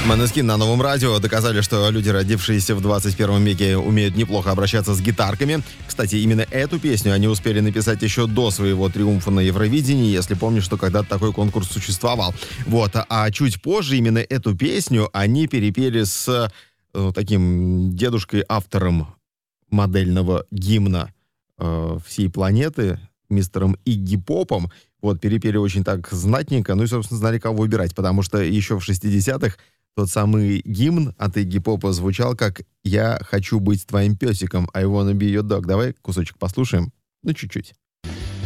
Måneskin на новом радио доказали, что люди, родившиеся в 21 веке, умеют неплохо обращаться с гитарками. Кстати, именно эту песню они успели написать еще до своего триумфа на Евровидении, если помнишь, что когда-то такой конкурс существовал. Вот. А чуть позже именно эту песню они перепели с таким дедушкой-автором модельного гимна всей планеты, мистером Игги Попом. Вот, перепели очень так знатненько, ну и, собственно, знали, кого выбирать, потому что еще в 60-х тот самый гимн от Игги Попа звучал как «Я хочу быть твоим песиком, I wanna be your dog». Давай кусочек послушаем, ну чуть-чуть.